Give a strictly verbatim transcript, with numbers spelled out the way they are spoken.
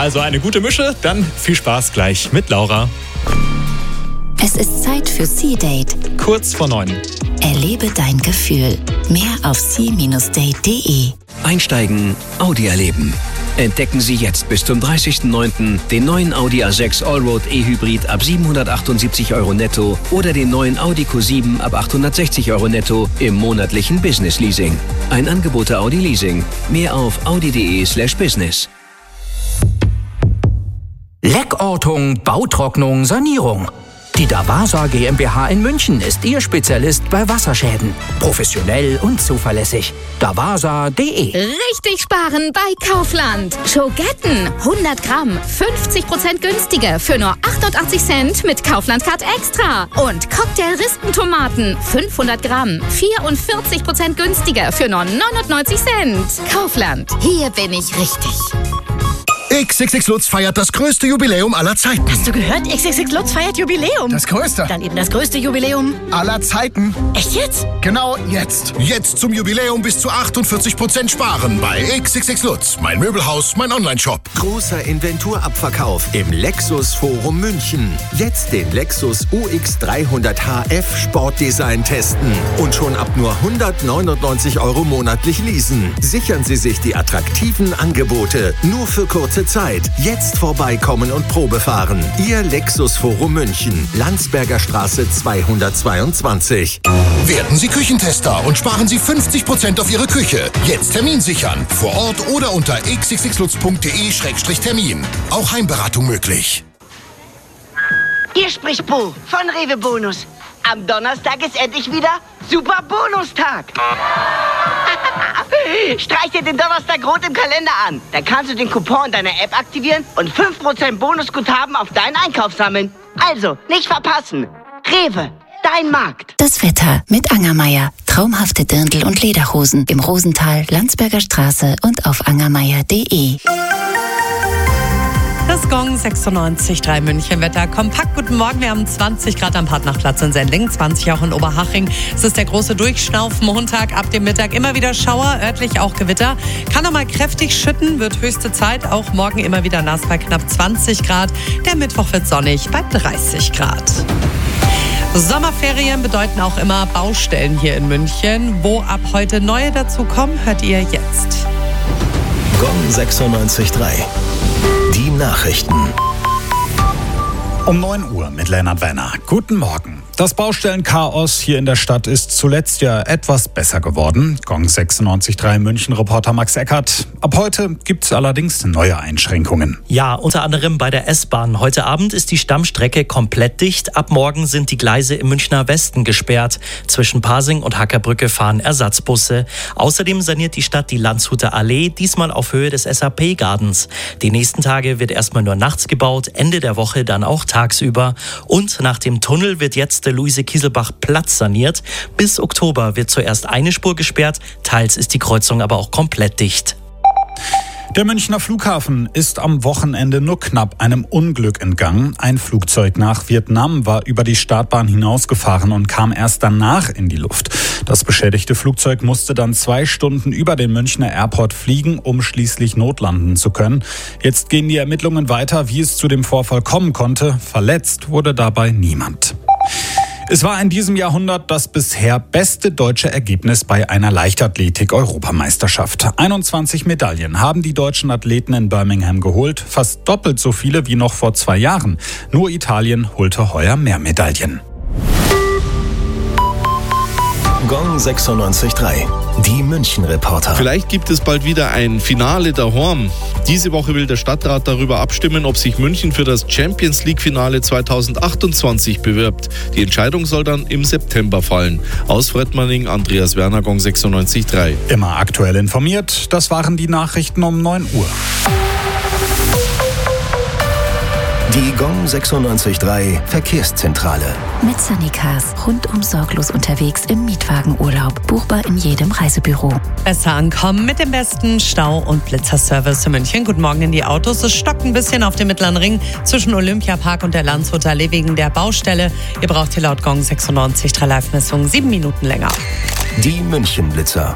Also eine gute Mische. Dann viel Spaß gleich mit Laura. Es ist Zeit für C-Date. Kurz vor neun. Erlebe dein Gefühl. Mehr auf c Bindestrich date punkt de. Einsteigen, Audi erleben. Entdecken Sie jetzt bis zum dreißigsten neunten den neuen Audi A sechs Allroad E-Hybrid ab siebenhundertachtundsiebzig Euro netto oder den neuen Audi Q sieben ab achthundertsechzig Euro netto im monatlichen Business Leasing. Ein Angebot der Audi Leasing. Mehr auf audi punkt de slash business. Leckortung, Bautrocknung, Sanierung. Die Davasa GmbH in München ist Ihr Spezialist bei Wasserschäden. Professionell und zuverlässig. davasa punkt de. Richtig sparen bei Kaufland. Schogetten hundert Gramm, fünfzig Prozent günstiger für nur achtundachtzig Cent mit Kaufland Card Extra. Und Cocktail-Rispentomaten fünfhundert Gramm, vierundvierzig Prozent günstiger für nur neunundneunzig Cent. Kaufland, hier bin ich richtig. X X X Lutz feiert das größte Jubiläum aller Zeiten. Hast du gehört? X X X Lutz feiert Jubiläum. Das größte. Dann eben das größte Jubiläum aller Zeiten. Echt jetzt? Genau jetzt. Jetzt zum Jubiläum bis zu achtundvierzig Prozent sparen bei X X X Lutz. Mein Möbelhaus, mein Onlineshop. Großer Inventurabverkauf im Lexus Forum München. Jetzt den Lexus U X dreihundert H F Sportdesign testen. Und schon ab nur hundertneunundneunzig Euro monatlich leasen. Sichern Sie sich die attraktiven Angebote. Nur für kurze Zeit. Jetzt vorbeikommen und Probe fahren. Ihr Lexus Forum München. Landsberger Straße zweihundertzweiundzwanzig. Werden Sie Küchentester und sparen Sie fünfzig Prozent auf Ihre Küche. Jetzt Termin sichern. Vor Ort oder unter x x x lutz punkt de Schrägstrich Termin. Auch Heimberatung möglich. Hier spricht Bo von Rewe Bonus. Am Donnerstag ist endlich wieder Super Bonustag. Streich dir den Donnerstag rot im Kalender an. Dann kannst du den Coupon in deiner App aktivieren und fünf Prozent Bonusguthaben auf deinen Einkauf sammeln. Also, nicht verpassen. Rewe, dein Markt. Das Wetter mit Angermeier. Traumhafte Dirndl und Lederhosen im Rosental, Landsberger Straße und auf angermeier punkt de. Das Gong sechsundneunzig Komma drei München Wetter. Kompakt, guten Morgen. Wir haben zwanzig Grad am Partnachplatz in Sendling, zwanzig auch in Oberhaching. Es ist der große Durchschnauf-Montag. Ab dem Mittag immer wieder Schauer, örtlich auch Gewitter. Kann noch mal kräftig schütten, wird höchste Zeit. Auch morgen immer wieder nass bei knapp zwanzig Grad. Der Mittwoch wird sonnig bei dreißig Grad. Sommerferien bedeuten auch immer Baustellen hier in München. Wo ab heute neue dazukommen, hört ihr jetzt. Gong sechsundneunzig Komma drei. Die Nachrichten. Um neun Uhr mit Lennart Wenner. Guten Morgen. Das Baustellenchaos hier in der Stadt ist zuletzt ja etwas besser geworden. Gong sechsundneunzig Komma drei München-Reporter Max Eckert. Ab heute gibt es allerdings neue Einschränkungen. Ja, unter anderem bei der S-Bahn. Heute Abend ist die Stammstrecke komplett dicht. Ab morgen sind die Gleise im Münchner Westen gesperrt. Zwischen Pasing und Hackerbrücke fahren Ersatzbusse. Außerdem saniert die Stadt die Landshuter Allee, diesmal auf Höhe des S A P-Gardens. Die nächsten Tage wird erstmal nur nachts gebaut, Ende der Woche dann auch tagsüber. Und nach dem Tunnel wird jetzt der Luise-Kieselbach-Platz saniert. Bis Oktober wird zuerst eine Spur gesperrt, teils ist die Kreuzung aber auch komplett dicht. Der Münchner Flughafen ist am Wochenende nur knapp einem Unglück entgangen. Ein Flugzeug nach Vietnam war über die Startbahn hinausgefahren und kam erst danach in die Luft. Das beschädigte Flugzeug musste dann zwei Stunden über den Münchner Airport fliegen, um schließlich notlanden zu können. Jetzt gehen die Ermittlungen weiter, wie es zu dem Vorfall kommen konnte. Verletzt wurde dabei niemand. Es war in diesem Jahrhundert das bisher beste deutsche Ergebnis bei einer Leichtathletik-Europameisterschaft. einundzwanzig Medaillen haben die deutschen Athleten in Birmingham geholt, fast doppelt so viele wie noch vor zwei Jahren. Nur Italien holte heuer mehr Medaillen. Gong sechsundneunzig Komma drei. Die München-Reporter. Vielleicht gibt es bald wieder ein Finale der Horm. Diese Woche will der Stadtrat darüber abstimmen, ob sich München für das Champions-League-Finale zweitausendachtundzwanzig bewirbt. Die Entscheidung soll dann im September fallen. Aus Fredmanning, Andreas Werner, Gong sechsundneunzig Komma drei. Immer aktuell informiert, das waren die Nachrichten um neun Uhr. Die Gong sechsundneunzig Komma drei Verkehrszentrale. Mit Sunnycars. Rundum sorglos unterwegs im Mietwagenurlaub. Buchbar in jedem Reisebüro. Besser ankommen mit dem besten Stau- und Blitzerservice in München. Guten Morgen in die Autos. Es stockt ein bisschen auf dem Mittleren Ring zwischen Olympiapark und der Landshuter Allee wegen der Baustelle. Ihr braucht hier laut Gong sechsundneunzig Komma drei Live-Messungen sieben Minuten länger. Die München-Blitzer.